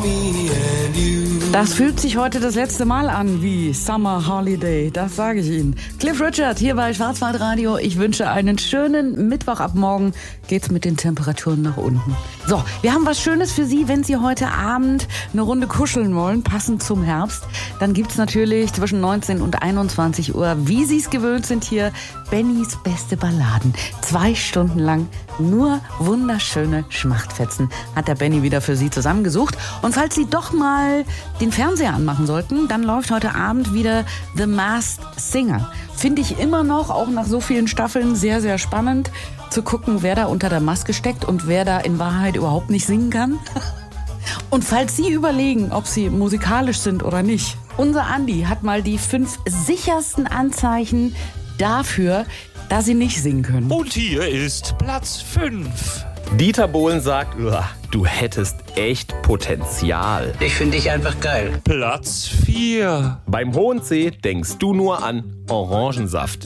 me and you. Das fühlt sich heute das letzte Mal an wie Summer Holiday, das sage ich Ihnen. Cliff Richard hier bei Schwarzwaldradio. Ich wünsche einen schönen Mittwoch. Ab morgen geht's mit den Temperaturen nach unten. So, wir haben was Schönes für Sie, wenn Sie heute Abend eine Runde kuscheln wollen, passend zum Herbst. Dann gibt's natürlich zwischen 19 und 21 Uhr, wie Sie es gewöhnt sind hier, Bennys beste Balladen. 2 Stunden lang nur wunderschöne Schmachtfetzen hat der Benny wieder für Sie zusammengesucht. Und falls Sie doch mal den Fernseher anmachen sollten, dann läuft heute Abend wieder The Masked Singer. Finde ich immer noch, auch nach so vielen Staffeln, sehr, sehr spannend zu gucken, wer da unter der Maske steckt und wer da in Wahrheit überhaupt nicht singen kann. Und falls Sie überlegen, ob Sie musikalisch sind oder nicht, unser Andi hat mal die 5 sichersten Anzeichen dafür, dass Sie nicht singen können. Und hier ist Platz 5. Dieter Bohlen sagt, du hättest echt Potenzial. Ich finde dich einfach geil. Platz 4. Beim hohen C denkst du nur an Orangensaft.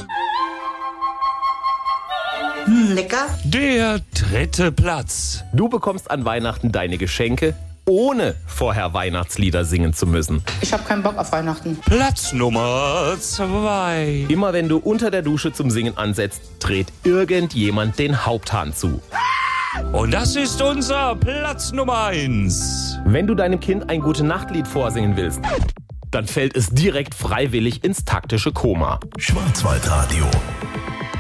Lecker. Der 3. Platz. Du bekommst an Weihnachten deine Geschenke, ohne vorher Weihnachtslieder singen zu müssen. Ich habe keinen Bock auf Weihnachten. Platz Nummer 2. Immer wenn du unter der Dusche zum Singen ansetzt, dreht irgendjemand den Haupthahn zu. Und das ist unser Platz Nummer 1. Wenn du deinem Kind ein Gute-Nacht-Lied vorsingen willst, dann fällt es direkt freiwillig ins taktische Koma. Schwarzwaldradio.